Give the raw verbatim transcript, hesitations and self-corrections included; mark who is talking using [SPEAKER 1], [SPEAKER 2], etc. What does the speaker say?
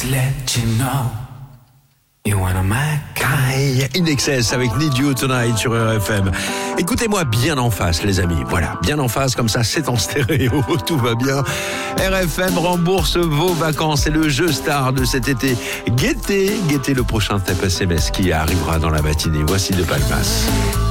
[SPEAKER 1] Just let you know you wanna my
[SPEAKER 2] kind. In Excess avec Need You Tonight sur R F M. Écoutez-moi bien en face, les amis. Voilà, bien en face, comme ça, c'est en stéréo, tout va bien. R F M rembourse vos vacances. C'est le jeu star de cet été. Guettez, guettez le prochain tape S M S qui arrivera dans la matinée. Voici De Palmas.